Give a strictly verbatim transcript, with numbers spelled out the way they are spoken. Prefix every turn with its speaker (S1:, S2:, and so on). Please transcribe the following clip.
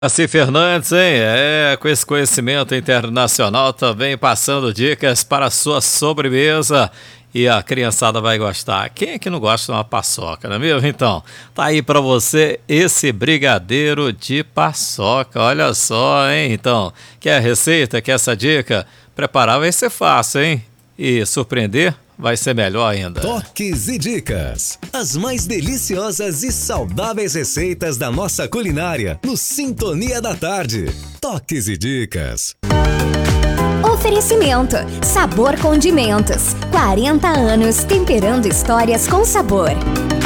S1: Assim, Fernandes, hein? É, com esse conhecimento internacional também passando dicas para a sua sobremesa e a criançada vai gostar. Quem é que não gosta de uma paçoca, não é mesmo? Então, tá aí para você esse brigadeiro de paçoca, olha só, hein? Então, quer a receita, quer essa dica? Preparar vai ser fácil, hein? E surpreender vai ser melhor ainda.
S2: Toques e dicas. As mais deliciosas e saudáveis receitas da nossa culinária no Sintonia da Tarde. Toques e dicas.
S3: Oferecimento: Sabor Condimentos. quarenta anos temperando histórias com sabor.